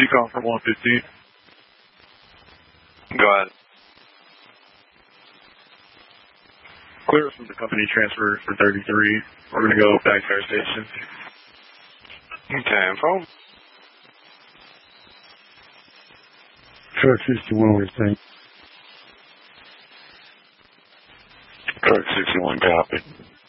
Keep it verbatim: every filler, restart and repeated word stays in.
Decon from one fifteen. Go ahead. Clear from the company transfer for thirty-three. We're going to go back to our station. Okay, info. Truck sixty-one, we're saying. Truck sixty-one, copy.